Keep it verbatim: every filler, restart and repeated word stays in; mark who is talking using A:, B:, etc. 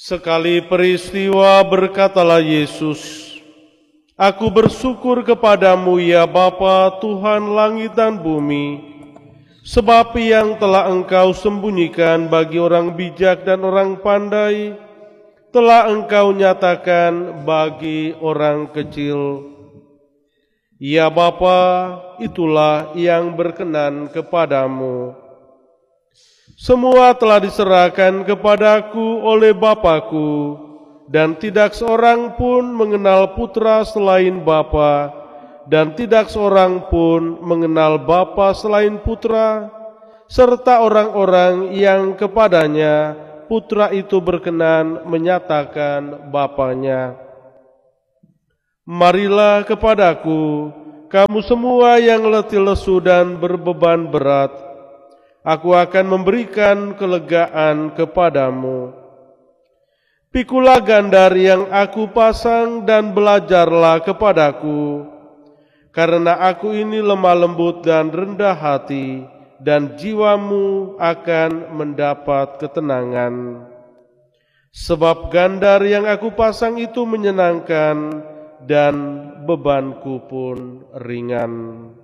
A: Sekali peristiwa berkatalah Yesus, "Aku bersyukur kepadamu ya Bapa, Tuhan langit dan bumi, sebab yang telah Engkau sembunyikan bagi orang bijak dan orang pandai, telah Engkau nyatakan bagi orang kecil. Ya Bapa, itulah yang berkenan kepadamu. Semua telah diserahkan kepadaku oleh Bapa-Ku, dan tidak seorang pun mengenal Putra selain Bapa, dan tidak seorang pun mengenal Bapa selain Putra, serta orang-orang yang kepadanya Putra itu berkenan menyatakan Bapanya. Marilah kepadaku, kamu semua yang letih lesu dan berbeban berat, Aku akan memberikan kelegaan kepadamu. Pikulah gandar yang aku pasang dan belajarlah kepadaku, karena aku ini lemah lembut dan rendah hati, dan jiwamu akan mendapat ketenangan. Sebab gandar yang aku pasang itu menyenangkan, dan bebanku pun ringan."